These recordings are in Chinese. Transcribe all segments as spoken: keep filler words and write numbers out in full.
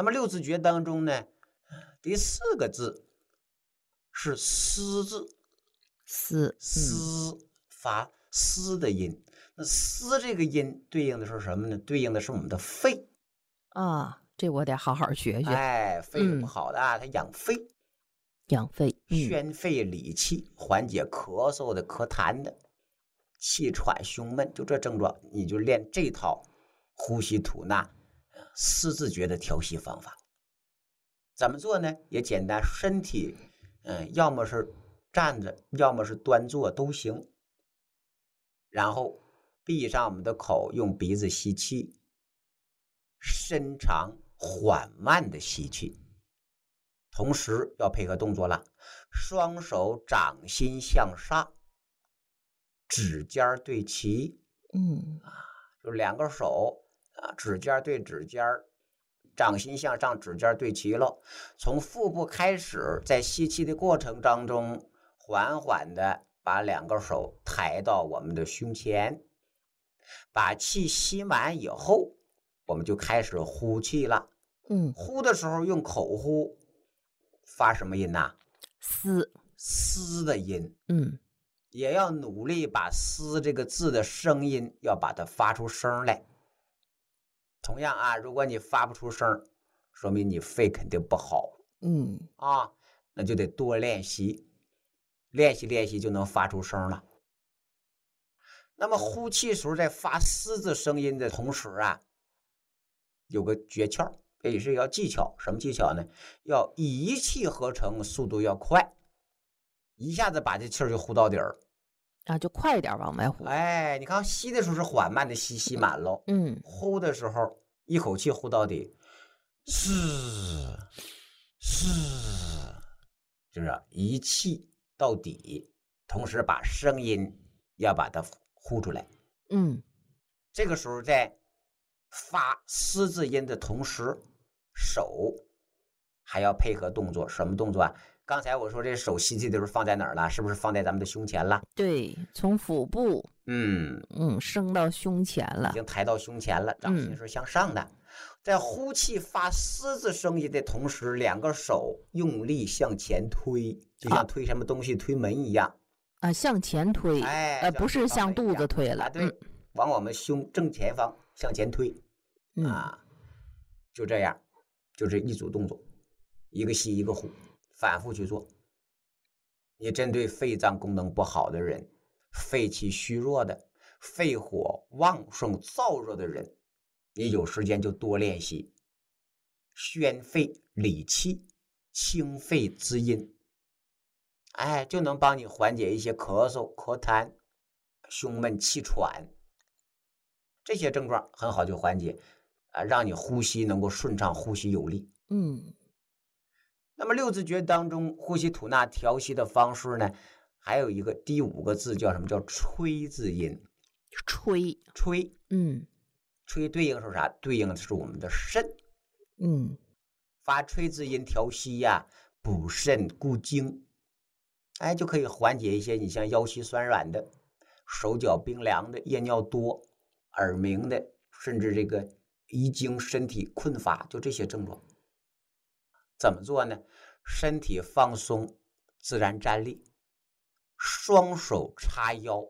那么六字诀当中呢，第四个字是嘶字， 嘶嘶发嘶的音。那嘶这个音对应的是什么呢？对应的是我们的肺啊，这我得好好学学。 哎，肺是不好的啊，它养肺， 养肺， 宣肺理气，缓解咳嗽的、咳痰的、气喘胸闷，就这症状，你就练这套呼吸吐纳嘶字诀的调息方法。怎么做呢？也简单，身体，嗯，要么是站着，要么是端坐都行。然后闭上我们的口，用鼻子吸气，深长缓慢的吸气，同时要配合动作了，双手掌心向上，指尖对齐， 嗯， 就两个手啊，指尖对指尖，掌心向上，指尖对齐了。从腹部开始，在吸气的过程当中，缓缓的把两个手抬到我们的胸前，把气吸满以后，我们就开始呼气了。 嗯， 呼的时候用口呼，发什么音呐？ 嘶， 嘶的音。 嗯， 也要努力把嘶这个字的声音要把它发出声来。同样啊，如果你发不出声，说明你肺肯定不好。 嗯啊，那就得多练习，练习练习就能发出声了。那么呼气时候在发嘶字声音的同时啊，有个诀窍，也是要技巧。什么技巧呢？要一气呵成，速度要快，一下子把这气儿就呼到底儿。 啊，就快点往外呼。 哎，你看吸的时候是缓慢的吸，吸满喽。 嗯， 呼的时候一口气呼到底，是是，就是一气到底，同时把声音要把它呼出来。 嗯， 这个时候在发嘶字音的同时，手还要配合动作。什么动作啊？刚才我说这手吸气的时候放在哪儿了？是不是放在咱们的胸前了？ 对，从腹部嗯嗯升到胸前了， 已经抬到胸前了，掌心是向上的。嗯、在呼气发嘶字声音的同时，两个手用力向前推，就像推什么东西、啊、推门一样啊，向前推， 哎， 呃，不是向肚子推了， 啊，对，嗯、往我们胸正前方向前推， 嗯、 啊，就这样，就这一组动作，一个吸一个呼。反复去做。你针对肺脏功能不好的人，肺气虚弱的，肺火旺盛燥热的人，你有时间就多练习宣肺理气，清肺滋阴，哎，就能帮你缓解一些咳嗽、咳痰、胸闷、气喘这些症状，很好就缓解啊，让你呼吸能够顺畅，呼吸有力。 嗯。 那么六字诀当中呼吸吐纳调息的方式呢，还有一个第五个字叫什么？叫吹字音。 吹， 吹， 嗯， 吹对应是啥？对应的是我们的肾。 嗯， 发吹字音调息呀、啊，补肾固精，哎，就可以缓解一些你像腰膝酸软的、手脚冰凉的、夜尿多、耳鸣的，甚至这个遗精、身体困乏，就这些症状。怎么做呢？身体放松，自然站立，双手叉腰，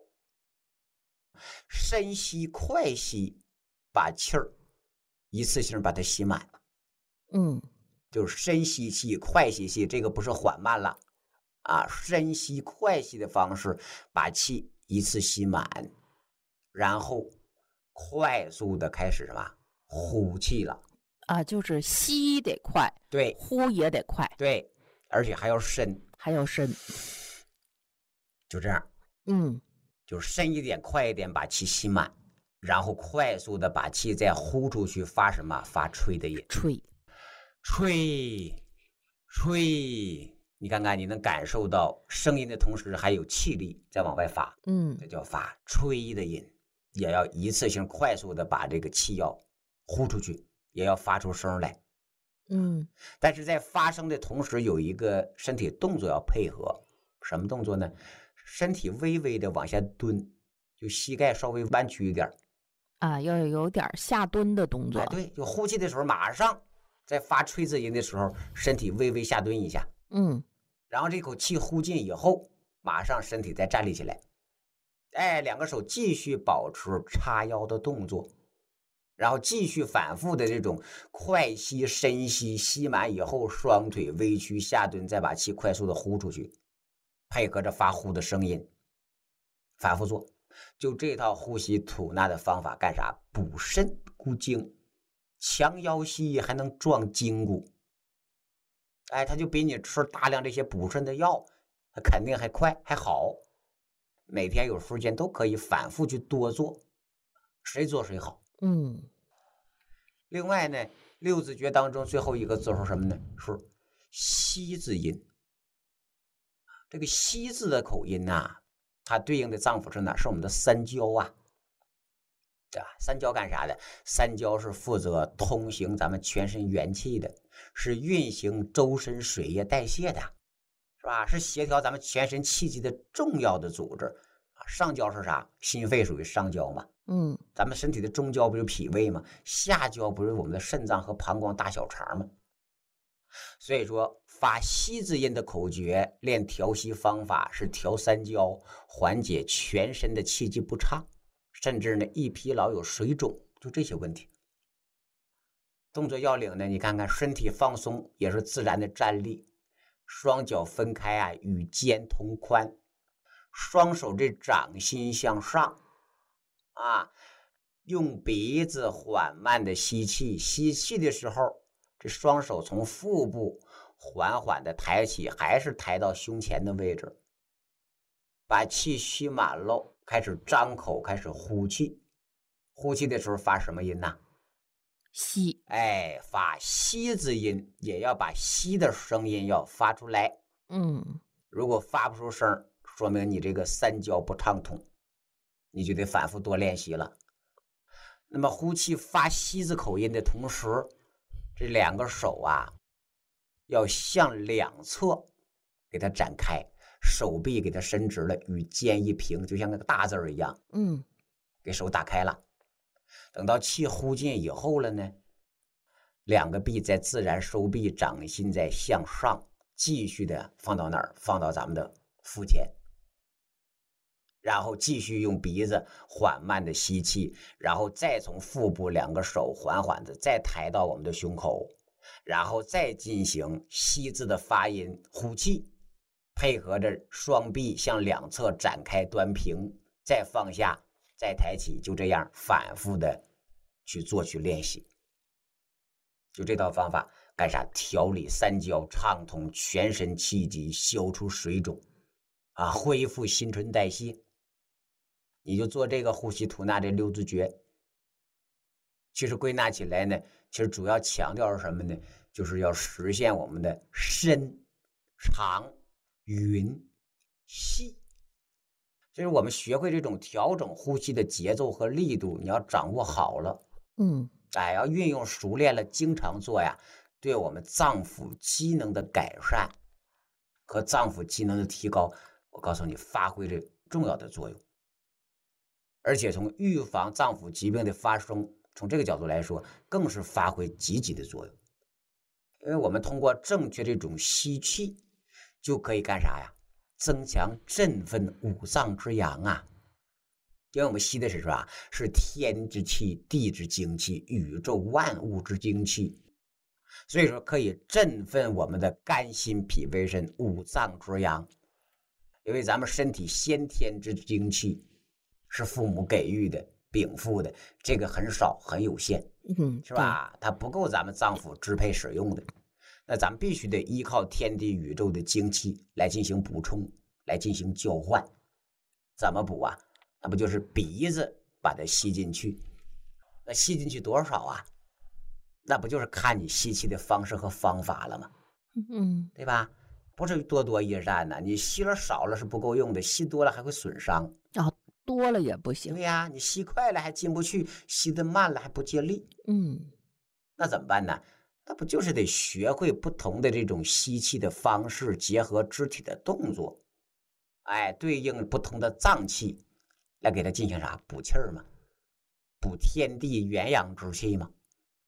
深吸快吸，把气儿一次性把它吸满。 嗯， 就是深吸气，快吸气，这个不是缓慢了啊，深吸快吸的方式把气一次吸满，然后快速的开始什么呼气了。 啊，就是吸得快， 对， 呼也得快， 对，而且还要深， 还要深， 就这样， 嗯， 就深一点，快一点，把气吸满，然后快速的把气再呼出去，发什么？发吹的音， 吹， 吹，吹，你看看，你能感受到声音的同时还有气力在往外发， 嗯， 这叫发吹的音，也要一次性快速的把这个气要呼出去。也要发出声来， 嗯， 但是在发声的同时，有一个身体动作要配合，什么动作呢？身体微微的往下蹲，就膝盖稍微弯曲一点啊，要有点下蹲的动作。 哎，对，就呼气的时候马上在发吹字音的时候，身体微微下蹲一下， 嗯， 然后这口气呼进以后，马上身体再站立起来，哎，两个手继续保持叉腰的动作，然后继续反复的这种快吸深吸，吸满以后双腿微屈下蹲，再把气快速的呼出去，配合着发呼的声音，反复做。就这套呼吸吐纳的方法干啥？补肾固精，强腰膝，还能壮筋骨。哎，它就比你吃大量这些补肾的药，它肯定还快还好。每天有时间都可以反复去多做，谁做谁好。 嗯， 另外呢，六字诀当中最后一个字是什么呢？是西字音。这个西字的口音呐、啊，它对应的脏腑是哪？是我们的三焦啊。对吧？三焦干啥的？三焦是负责通行咱们全身元气的，是运行周身水液代谢的，是吧？是协调咱们全身气机的重要的组织。上焦是啥？心肺属于上焦嘛。 嗯， 咱们身体的中焦不是脾胃吗？下焦不是我们的肾脏和膀胱大小肠吗？所以说发西字音的口诀练调息方法是调三焦，缓解全身的气机不畅，甚至呢易疲劳有水肿，就这些问题。动作要领呢，你看看身体放松也是自然的站立，双脚分开啊，与肩同宽，双手这掌心向上啊，用鼻子缓慢的吸气，吸气的时候这双手从腹部缓缓的抬起，还是抬到胸前的位置，把气吸满了，开始张口，开始呼气。呼气的时候发什么音呢？ 西。 哎，发西字音，也要把西的声音要发出来。 嗯， 如果发不出声，说明你这个三焦不畅通，你就得反复多练习了。那么呼气发西字口音的同时，这两个手啊要向两侧给它展开，手臂给它伸直了，与肩一平，就像那个大字儿一样。 嗯， 给手打开了。等到气呼进以后了呢，两个臂再自然收臂，掌心再向上，继续的放到哪儿？放到咱们的腹前。然后继续用鼻子缓慢的吸气，然后再从腹部两个手缓缓的再抬到我们的胸口，然后再进行吸字的发音呼气，配合着双臂向两侧展开端平，再放下，再抬起，就这样反复的去做去练习。就这套方法干啥？调理三焦，畅通全身气机，消除水肿啊，恢复新陈代谢。你就做这个呼吸吐纳这六字诀。其实归纳起来呢，其实主要强调是什么呢？就是要实现我们的深、长、匀、细。就是我们学会这种调整呼吸的节奏和力度，你要掌握好了， 嗯， 哎，要运用熟练了，经常做呀，对我们脏腑机能的改善和脏腑机能的提高，我告诉你，发挥着重要的作用。而且从预防脏腑疾病的发生，从这个角度来说，更是发挥积极的作用。因为我们通过正确这种吸气，就可以干啥呀？增强振奋五脏之阳啊。因为我们吸的是啥？是天之气、地之精气、宇宙万物之精气，所以说可以振奋我们的肝心脾胃肾五脏之阳。因为咱们身体先天之精气是父母给予的、禀赋的，这个很少很有限， 嗯， 是吧？它不够咱们脏腑支配使用的，那咱们必须得依靠天地宇宙的精气来进行补充，来进行交换。怎么补啊？那不就是鼻子把它吸进去？那吸进去多少啊？那不就是看你吸气的方式和方法了吗？ 嗯， 对吧？不是多多益善呢，你吸了少了是不够用的，吸多了还会损伤。 啊，多了也不行。 对呀，你吸快了还进不去，吸得慢了还不借力。 嗯， 那怎么办呢？那不就是得学会不同的这种吸气的方式，结合肢体的动作，哎，对应不同的脏器，来给它进行啥？补气儿嘛，补天地元阳之气嘛。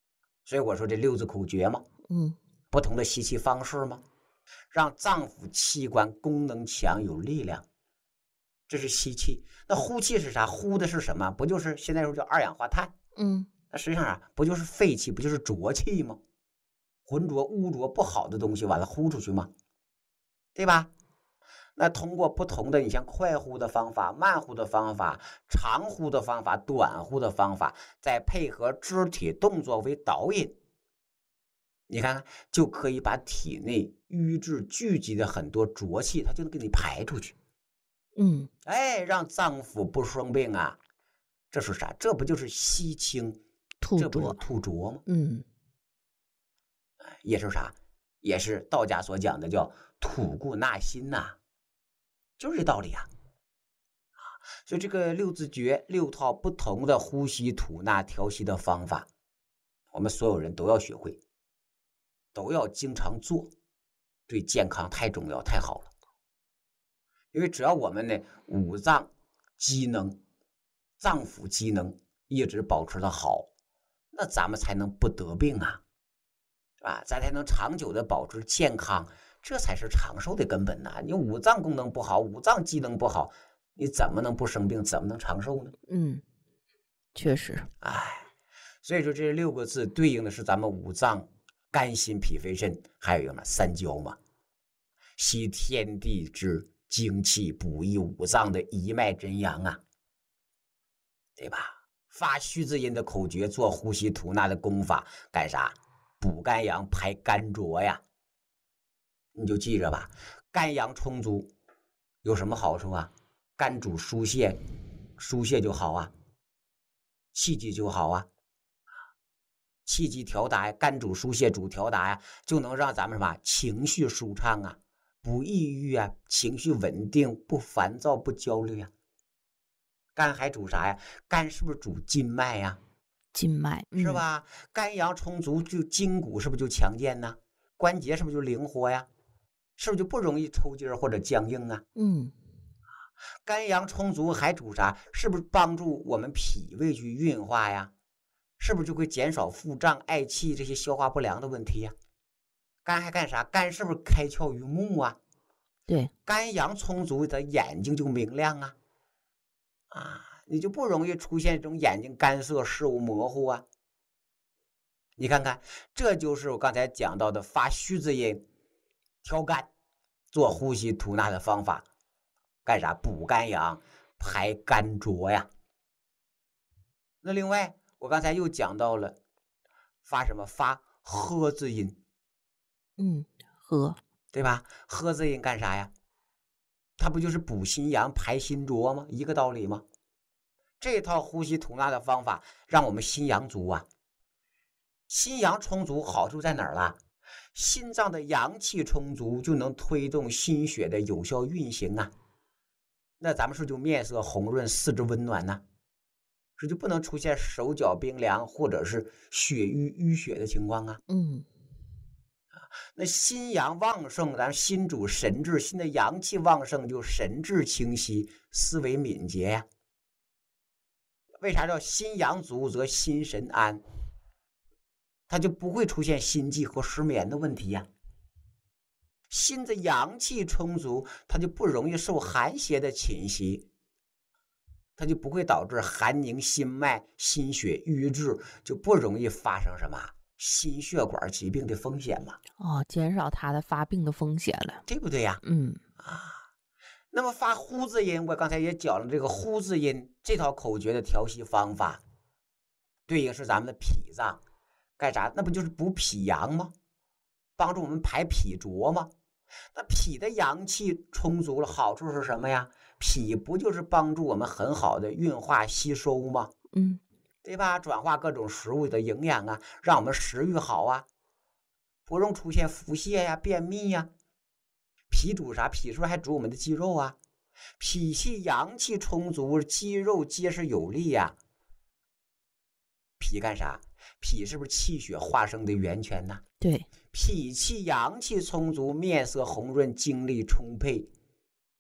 所以我说这六字口诀嘛， 嗯不同的吸气方式嘛，让脏腑器官功能强有力量，这是吸气。那呼气是啥？呼的是什么？不就是现在说叫二氧化碳？ 嗯那实际上啊，不就是废气，不就是浊气吗？浑浊污浊不好的东西完了呼出去吗？对吧？那通过不同的，你像快呼的方法、慢呼的方法、长呼的方法、短呼的方法，再配合肢体动作为导引，你看看就可以把体内瘀滞聚集的很多浊气，它就能给你排出去。 嗯， 哎，让脏腑不生病啊！这是啥？这不就是吸清， 吐这不是浊。 吐浊吗？ 嗯也是啥？也是道家所讲的叫吐故纳新呐、啊，就是这道理啊。所以这个六字诀，六套不同的呼吸吐纳调息的方法，我们所有人都要学会，都要经常做，对健康太重要太好了。因为只要我们呢五脏机能、脏腑机能一直保持的好，那咱们才能不得病啊，是吧？咱才能长久的保持健康，这才是长寿的根本呐、啊。你五脏功能不好，五脏机能不好，你怎么能不生病？怎么能长寿呢？ 嗯，确实。 哎，所以说这六个字对应的是咱们五脏：肝、心、脾、肺、肾，还有什么三焦嘛？吸天地之精气，补益五脏的一脉真阳啊，对吧？发虚字音的口诀，做呼吸吐纳的功法，干啥？补肝阳，排肝浊呀。你就记着吧，肝阳充足有什么好处啊？肝主疏泄，疏泄就好啊，气机就好啊，气机调达呀，肝主疏泄，主调达呀，就能让咱们什么情绪舒畅啊，不抑郁啊，情绪稳定，不烦躁，不焦虑啊。肝还主啥呀？肝是不是主筋脉呀？ 筋脉、嗯、 是吧？肝阳充足，就筋骨是不是就强健呢？关节是不是就灵活呀？是不是就不容易抽筋或者僵硬啊？ 嗯， 肝阳充足还主啥？是不是帮助我们脾胃去运化呀？是不是就会减少腹胀、嗳气这些消化不良的问题呀？肝还干啥？肝是不是开窍于目啊？ 对， 肝阳充足，的眼睛就明亮啊，啊，你就不容易出现这种眼睛干涩、视物模糊啊。你看看，这就是我刚才讲到的发虚字音、调肝、做呼吸吐纳的方法，干啥？补肝阳、排肝浊呀。那另外，我刚才又讲到了发什么？发呵字音， 嗯，呵， 对吧？呵字音干啥呀？它不就是补心阳、排心浊吗？一个道理吗？这套呼吸吐纳的方法，让我们心阳足啊。心阳充足，好处在哪儿了？心脏的阳气充足，就能推动心血的有效运行啊。那咱们是不是就面色红润、四肢温暖呢？是就不能出现手脚冰凉或者是血瘀淤血的情况啊。 嗯， 那心阳旺盛，咱心主神志，心的阳气旺盛，就神志清晰，思维敏捷呀。为啥叫心阳足则心神安？它就不会出现心悸和失眠的问题呀。心的阳气充足，它就不容易受寒邪的侵袭，它就不会导致寒凝心脉、心血瘀滞，就不容易发生什么心血管疾病的风险嘛。 哦，减少它的发病的风险了， 对不对呀？ 嗯啊，那么发呼字音，我刚才也讲了这个呼字音这套口诀的调息方法，对应是咱们的脾脏，干啥？那不就是补脾阳吗？帮助我们排脾浊吗？那脾的阳气充足了，好处是什么呀？脾不就是帮助我们很好的运化吸收吗？ 嗯， 对吧？转化各种食物的营养啊，让我们食欲好啊，不容易出现腹泻呀、便秘呀。脾主啥？脾是不是还主我们的肌肉啊？脾气阳气充足，肌肉结实有力呀。脾干啥？脾是不是气血化生的源泉呢？ 对， 脾气阳气充足，面色红润，精力充沛，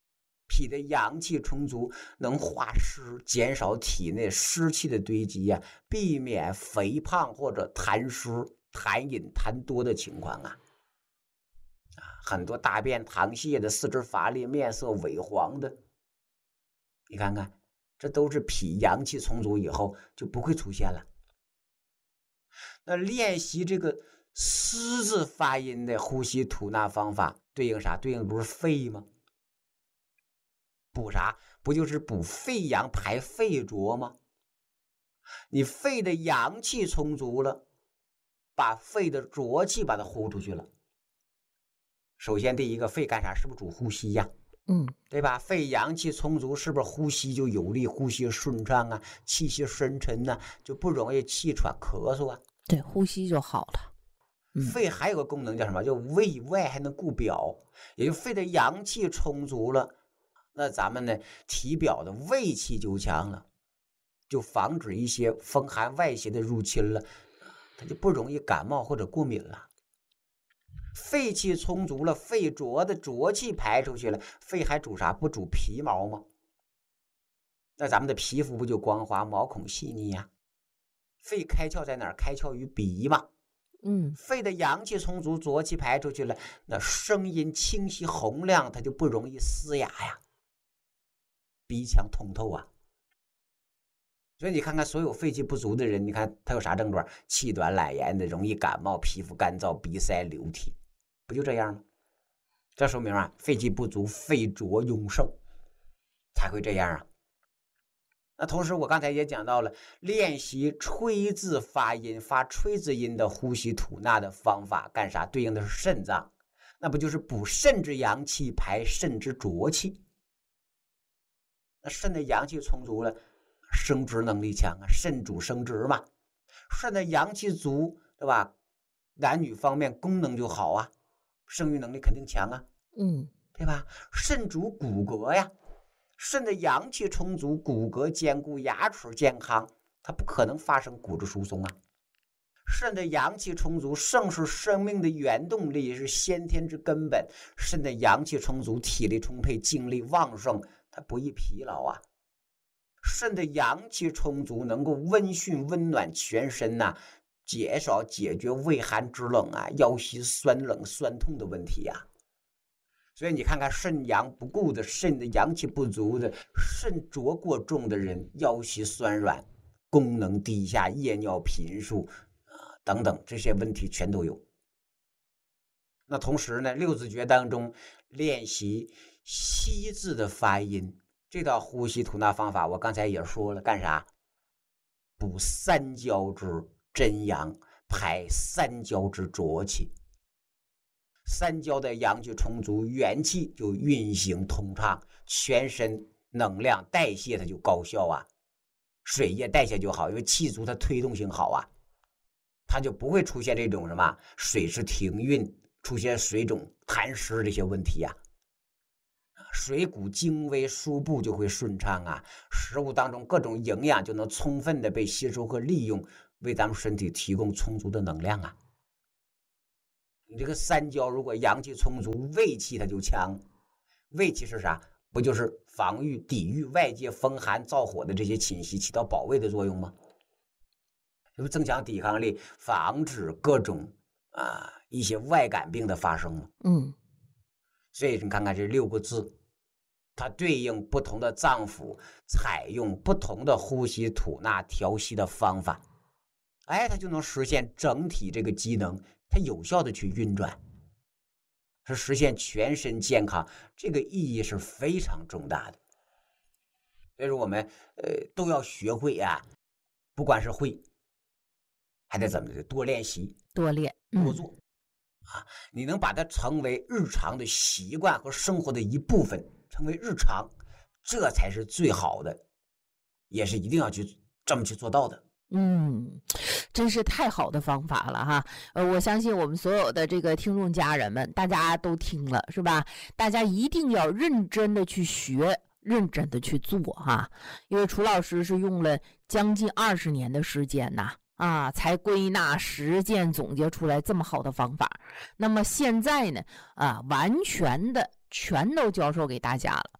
脾的阳气充足，能化湿，减少体内湿气的堆积呀、啊，避免肥胖或者痰湿、痰饮、痰多的情况啊。很多大便溏泻的、四肢乏力、面色萎黄的，你看看，这都是脾阳气充足以后就不会出现了。那练习这个丝字发音的呼吸吐纳方法，对应啥？对应不是肺吗？补啥？不就是补肺阳排肺浊吗？你肺的阳气充足了，把肺的浊气把它呼出去了。首先第一个，肺干啥？是不是主呼吸呀？ 嗯， 对吧？肺阳气充足，是不是呼吸就有力，呼吸顺畅啊，气息深沉呢、啊，就不容易气喘咳嗽啊？ 对，呼吸就好了。嗯、 肺还有个功能叫什么？叫胃外还能固表，也就肺的阳气充足了。那咱们呢，体表的胃气就强了，就防止一些风寒外邪的入侵了，它就不容易感冒或者过敏了。肺气充足了，肺浊的浊气排出去了，肺还主啥？不主皮毛吗？那咱们的皮肤不就光滑，毛孔细腻呀、啊？肺开窍在哪儿？开窍于鼻嘛。 嗯， 肺的阳气充足，浊气排出去了，那声音清晰洪亮，它就不容易嘶哑呀。鼻腔通透啊，所以你看看所有肺气不足的人，你看他有啥症状？气短懒言的，容易感冒，皮肤干燥，鼻塞流涕，不就这样吗？这说明啊，肺气不足，肺浊壅盛才会这样啊。那同时我刚才也讲到了，练习吹字发音，发吹字音的呼吸吐纳的方法干啥？对应的是肾脏，那不就是补肾之阳气，排肾之浊气？那肾的阳气充足了，生殖能力强啊，肾主生殖嘛，肾的阳气足，对吧？男女方面功能就好啊，生育能力肯定强啊， 嗯， 对吧？肾主骨骼呀。肾的阳气充足，骨骼坚固，牙齿健康，它不可能发生骨质疏松啊。肾的阳气充足，肾是生命的原动力，是先天之根本。肾的阳气充足，体力充沛，精力旺盛，它不易疲劳啊。肾的阳气充足，能够温煦温暖全身呐、啊，减少解决畏寒肢冷啊、腰膝酸冷酸痛的问题啊。所以你看看肾阳不固的，肾的阳气不足的，肾浊过重的人，腰膝酸软，功能低下，夜尿频数啊等等这些问题全都有。那同时呢，六字诀当中练习吸字的发音，这道呼吸吐纳方法我刚才也说了，干啥？补三焦之真阳，排三焦之浊气。三焦的阳气充足，元气就运行通畅，全身能量代谢它就高效啊，水液代谢就好，因为气足它推动性好啊，它就不会出现这种什么水湿停运，出现水肿痰湿这些问题啊。水谷精微，输布就会顺畅啊，食物当中各种营养就能充分的被吸收和利用，为咱们身体提供充足的能量啊。你这个三焦如果阳气充足，胃气它就强。胃气是啥？不就是防御抵御外界风寒燥火的这些侵袭，起到保卫的作用吗？这不增强抵抗力，防止各种啊一些外感病的发生吗？ 嗯， 所以你看看这六个字，它对应不同的脏腑，采用不同的呼吸吐纳调息的方法，哎，它就能实现整体这个机能它有效的去运转，是实现全身健康，这个意义是非常重大的。所以说我们呃都要学会啊，不管是会，还得怎么的多练习， 多练， 多做、嗯、啊，你能把它成为日常的习惯和生活的一部分，成为日常，这才是最好的，也是一定要去这么去做到的。 嗯，真是太好的方法了哈！呃，我相信我们所有的这个听众家人们，大家都听了是吧？大家一定要认真的去学，认真的去做哈！因为楚老师是用了将近二十年的时间呐，啊，才归纳实践总结出来这么好的方法。那么现在呢，啊，完全的全都教授给大家了。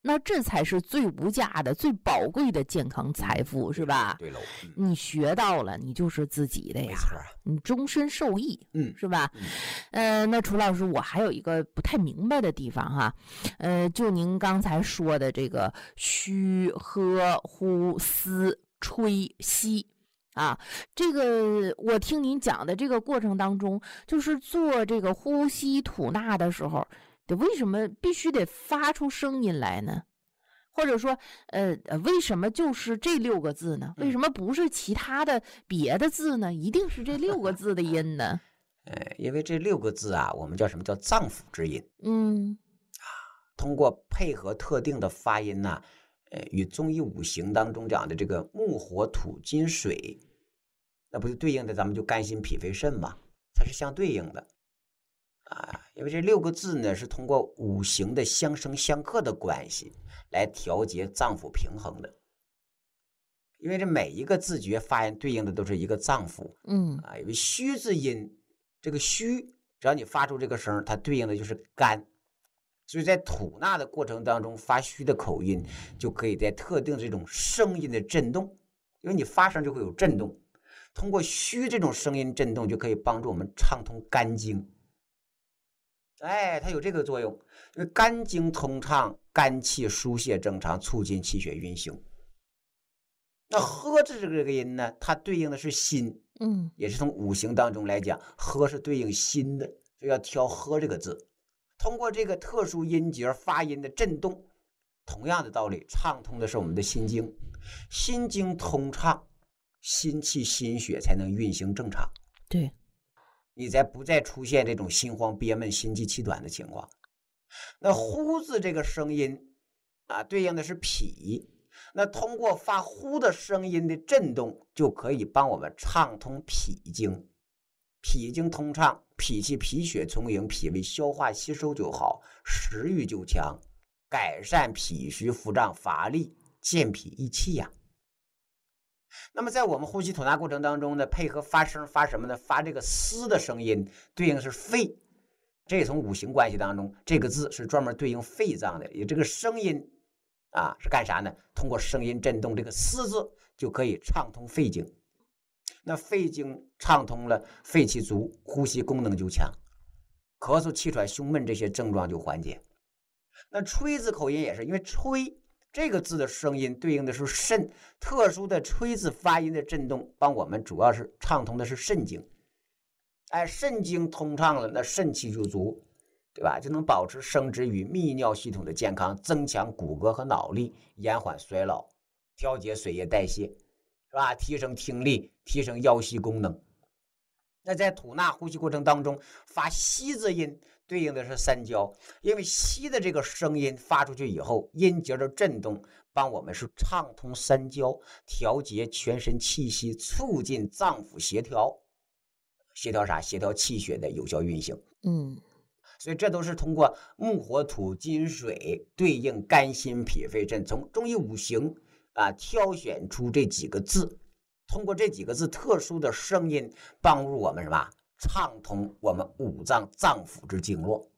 那这才是最无价的、最宝贵的健康财富，是吧？ 对喽，嗯、 你学到了，你就是自己的呀， 没错， 你终身受益， 嗯， 是吧？ 嗯， 呃，那楚老师，我还有一个不太明白的地方哈，呃，就您刚才说的这个虚、喝、呼、吸、吹、吸。啊，这个我听您讲的这个过程当中，就是做这个呼吸吐纳的时候，得为什么必须得发出声音来呢？或者说，呃，为什么就是这六个字呢？为什么不是其他的别的字呢？一定是这六个字的音呢？ 呃，因为这六个字啊，我们叫什么叫脏腑之音？ 嗯， 通过配合特定的发音呢、啊。呃，与中医五行当中讲的这个木火土金水，那不是对应的咱们就肝心脾肺肾嘛，它是相对应的啊。因为这六个字呢是通过五行的相生相克的关系来调节脏腑平衡的。因为这每一个字诀发音对应的都是一个脏腑， 嗯啊，因为虚字音，这个虚只要你发出这个声，它对应的就是肝。所以在吐纳的过程当中，发虚的口音就可以在特定这种声音的震动，因为你发声就会有震动，通过虚这种声音震动就可以帮助我们畅通肝经。哎，它有这个作用，因为肝经通畅，肝气疏泄正常，促进气血运行。那喝字这个音呢，它对应的是心， 嗯， 也是从五行当中来讲，喝是对应心的，所以要挑喝这个字。通过这个特殊音节发音的震动，同样的道理，畅通的是我们的心经，心经通畅，心气心血才能运行正常， 对， 你才不再出现这种心慌憋闷、心悸气短的情况。那呼字这个声音啊，对应的是脾，那通过发呼的声音的震动，就可以帮我们畅通脾经。脾经通畅，脾气脾血充盈，脾胃消化吸收就好，食欲就强，改善脾虚腹胀乏力，健脾益气呀、啊。那么在我们呼吸吐纳过程当中呢，配合发声发什么呢？发这个嘶的声音，对应是肺。这也从五行关系当中，这个字是专门对应肺脏的，也这个声音啊是干啥呢？通过声音震动这个嘶字，就可以畅通肺经。那肺经畅通了，肺气足，呼吸功能就强，咳嗽、气喘、胸闷这些症状就缓解。那吹字口音也是，因为吹这个字的声音对应的是肾，特殊的吹字发音的震动，帮我们主要是畅通的是肾经。哎，肾经通畅了，那肾气就足，对吧？就能保持生殖与泌尿系统的健康，增强骨骼和脑力，延缓衰老，调节水液代谢。是吧？提升听力，提升腰膝功能。那在吐纳呼吸过程当中，发吸字音对应的是三焦，因为吸的这个声音发出去以后，音节的震动帮我们是畅通三焦，调节全身气息，促进脏腑协调。协调啥？协调气血的有效运行。 嗯， 所以这都是通过木火土金水对应肝心脾肺肾，从中医五行。啊，挑选出这几个字，通过这几个字特殊的声音，帮助我们什么畅通我们五脏脏腑之经络。